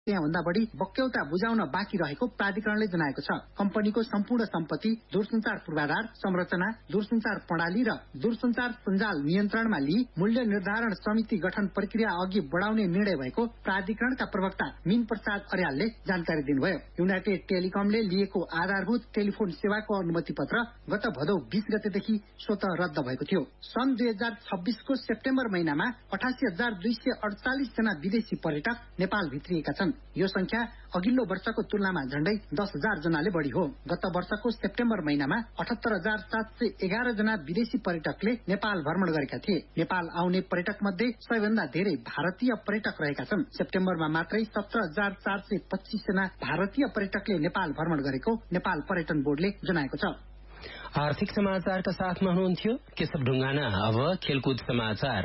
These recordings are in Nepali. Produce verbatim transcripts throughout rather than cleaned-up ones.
त्यहाँभन्दा बढी बक्यौता बुझाउन बाँकी रहेको प्राधिकरणले जनाएको छ। कम्पनीको सम्पूर्ण सम्पत्ति, दूरसञ्चार पूर्वाधार संरचना, दूरसञ्चार प्रणाली र दूरसञ्चार सञ्जाल नियन्त्रणमा लिई मूल्य निर्धारण समिति गठन प्रक्रिया अघि बढाउने निर्णय भएको प्राधिकरणका प्रवक्ता मीन प्रसाद अर्यालले जानकारी दिनुभयो। युनाइटेड टेलिकमले लिएको आधारभूत टेलिफोन सेवाको अनुमति पत्र गत भदौ बीस गतेदेखि स्वत रद्द भएको थियो। सन् दुई हजार छब्बीसको सेप्टेम्बर महिनामा अठासी हजार दुई सय अडचालिस जना विदेशी पर्यटक नेपाल भित्रिएका छन्। यो संख्या अघिल्लो वर्षको तुलनामा झण्डै दस हजार जनाले बढी हो। गत वर्षको सेप्टेम्बर महिनामा अठहत्तर हजार सात सय एघार जना विदेशी पर्यटकले नेपाल भ्रमण गरेका थिए। नेपाल आउने पर्यटक मध्ये सबैभन्दा धेरै भारतीय पर्यटक रहेका छन्। सेप्टेम्बरमा मात्रै सत्र हजार चार सय पच्चीस जना भारतीय पर्यटकले नेपाल भ्रमण गरेको नेपाल पर्यटन बोर्डले जनाएको छ। आर्थिक समाचारका साथमा हुनुहुन्थ्यो केशव ढुङ्गाना। अब खेलकुद समाचार।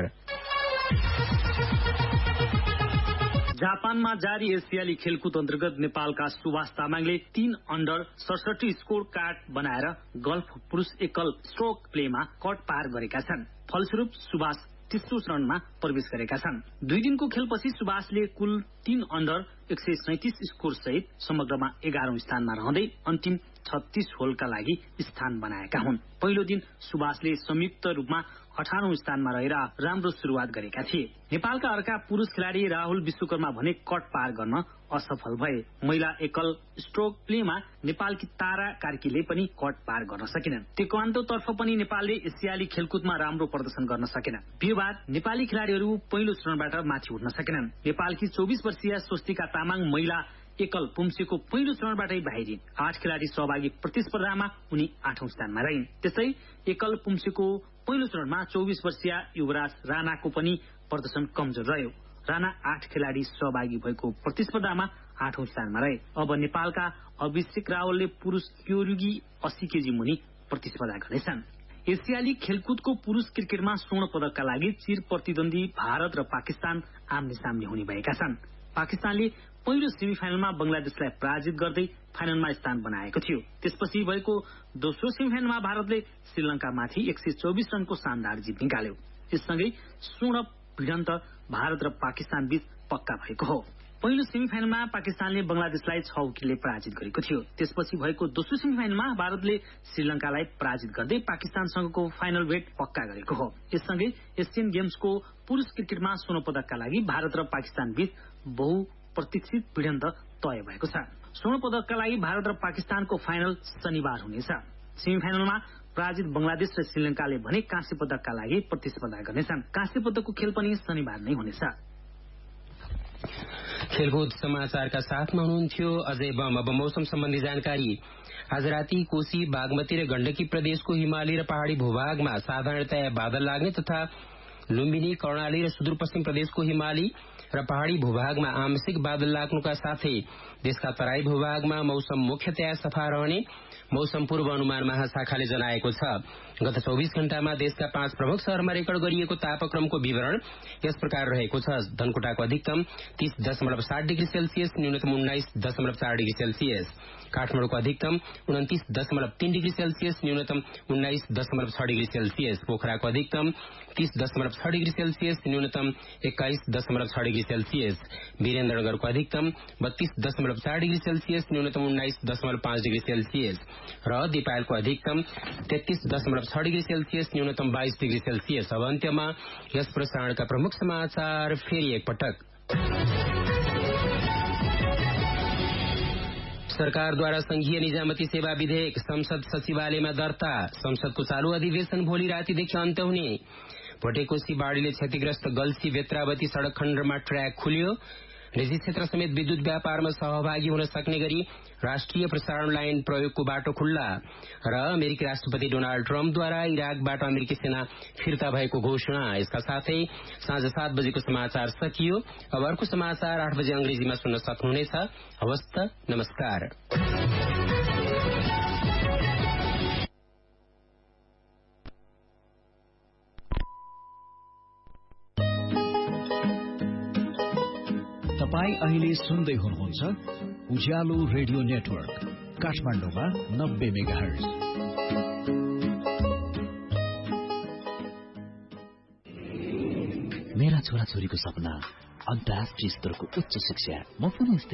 जापानमा जारी एसियाली खेलकुद अन्तर्गत नेपालका सुभाष तामाङले तीन अन्डर सडसठी स्कोर कार्ड बनाएर गल्फ पुरुष एकल स्ट्रोक प्लेमा कट पार गरेका छन्। फलस्वरूप सुभाष तेस्रो चरणमा प्रवेश गरेका छन्। दुई दिनको खेलपछि सुभाषले कुल तीन अन्डर एक सय सैतिस स्कोर सहित समग्रमा एघारौं स्थानमा रहँदै अन्तिम छत्तीस होलका लागि स्थान बनाएका हुन्। पहिलो दिन सुभाषले संयुक्त रूपमा अठारौं स्थानमा रहेर राम्रो शुरूआत गरेका थिए। नेपालका अर्का पुरुष खेलाड़ी राहुल विश्वकर्मा भने कट पार गर्न असफल भए। महिला एकल स्ट्रोक प्लेमा नेपालकी तारा कार्कीले पनि कट पार गर्न सकेनन्। टेक्वान्डोतर्फ पनि नेपालले एसियाली खेलकुदमा राम्रो प्रदर्शन गर्न सकेन। बिहिबार नेपाली खेलाड़ीहरू पहिलो चरणबाट माथि उठ्न सकेनन्। नेपालकी चौबिस वर्षीय स्वस्तिका तामाङ महिला एकल पुम्सेको पहिलो चरणबाटै बाहिरिन्। आठ खेलाड़ी सहभागी प्रतिस्पर्धामा उनी आठौं स्थानमा रहिन्। त्यसै एकल पुम्सेको पहिलो चरणमा चौबिस वर्षीय युवराज राणाको पनि प्रदर्शन कमजोर रह्यो। राणा आठ खेलाड़ी सहभागी भएको प्रतिस्पर्धामा आठौं स्थानमा रहे। अब नेपालका अभिषेक रावलले पुरुष क्योरुगी अस्सी केजी मुनि प्रतिस्पर्धा गर्नेछन्। एसियाली खेलकुदको पुरुष क्रिकेटमा स्वर्ण पदकका लागि चिर प्रतिद्वन्दी भारत र पाकिस्तान आम्ने सामने हुने भएका छन्। पाकिस्तानले पहिलो सेमिफाइनलमा बंगलादेशलाई पराजित गर्दै फाइनलमा स्थान बनाएको थियो। त्यसपछि भएको दोस्रो सेमिफाइनलमा भारतले श्रीलंकामाथि एक सय चौबिस रनको शानदार जित निकाल्यो। यससँगै स्वर्ण भिडन्त भारत र पाकिस्तान बीच पक्का भएको हो। पहिलो सेमिफाइनलमा पाकिस्तानले बंगलादेशलाई छ विकेटले पराजित गरेको थियो। त्यसपछि भएको दोस्रो सेमिफाइनलमा भारतले श्रीलंकालाई पराजित गर्दै पाकिस्तानसँगको फाइनल भेट पक्का गरेको हो। यससँगै एसियन गेम्सको पुरुष क्रिकेटमा स्वर्ण पदकका लागि भारत र पाकिस्तान बीच बहु प्रतीक्षित भिडन्त तय भएको छ। स्वर्ण पदकका लागि भारत र पाकिस्तानको फाइनल शनिबार हुनेछ। सेमिफाइनलमा पराजित बंगलादेश र श्रीलंकाले भने काँस्य पदकका लागि प्रतिस्पर्धा गर्नेछन्। काँस्य पदकको खेल पनि शनिबार नै हुनेछ। खेलकुद समाचारका साथमा हुनुहुन्थ्यो अजय बम। अब मौसम सम्बन्धी जानकारी। आज राति कोशी, बागमती र गण्डकी प्रदेशको हिमाली र पहाड़ी भूभागमा साधारणतया बादल लाग्ने तथा लुम्बिनी, कर्णाली र सुदूरपश्चिम प्रदेशको हिमाली र पहाड़ी भूभागमा आंशिक बादल लाग्नुका साथै देशका तराई भूभागमा मौसम मुख्यतया सफा रहने मौसम पूर्व अनुमान महाशाखाले जनाएको छ। गत चौबीस घण्टामा देशका पाँच प्रमुख शहरमा रेकर्ड गरिएको तापक्रमको विवरण यस प्रकार रहेको छ। धनकुटाको अधिकतम तीस दशमलव सात डिग्री सेल्सियस, न्यूनतम उन्नाइस दशमलव चार डिग्री सेल्सियस। काठमाडौँको अधिकतम उन्तीस दशमलव तीन डिग्री सेल्सियस, न्यूनतम उन्नाइस दशमलव छ डिग्री सेल्सियस। पोखराको अधिकतम तीस दशमलव छ डिग्री सेल्सियस, न्यूनतम एक्काइस दशमलव छ डिग्री सेल्सियस। वीरेन्द्रनगरको अधिकतम बत्तीस दशमलव चार डिग्री सेल्सियस, न्यूनतम उन्नाइस दशमलव पाँच डिग्री सेल्सियस र दिपायलको अधिकतम तेत्तीस दशमलव छ डिग्री सेल्सियस, न्यूनतम बाइस डिग्री सेल्सियस। अब अन्त्यमा यस प्रसारणका प्रमुख समाचार फेरि एकपटक। सरकारद्वारा संघीय निजामती सेवा विधेयक संसद सचिवालयमा दर्ता। संसदको चालू अधिवेशन भोलि रातिदेखि अन्त्य हुने। भोटेकोशी बाढ़ीले क्षतिग्रस्त गल्सी बेत्रावती सड़क खण्डमा ट्र्याक खुल्यो। निजी क्षेत्र समेत विद्युत व्यापारमा सहभागी हुन सक्ने गरी राष्ट्रिय प्रसारण लाइन प्रयोगको बाटो खुल्ला र अमेरिकी राष्ट्रपति डोनाल्ड ट्रम्पद्वारा इराकबाट अमेरिकी सेना फिर्ता भएको घोषणा। यसका साथै साँझ सात बजेको समाचार सकियो। अब अर्को समाचार आठ बजे अंग्रेजीमा सुन्न सक्नुहुनेछ। हवस् त, नमस्कार। तपाईं अहिले सुन्दै हुनुहुन्छ उज्यालो रेडियो नेटवर्क काठमाडौँमा नब्बे मेगाहर्ज। मेरा छोराछोरीको सपना अन्तर्राष्ट्रिय स्तरको उच्च शिक्षा, म पनि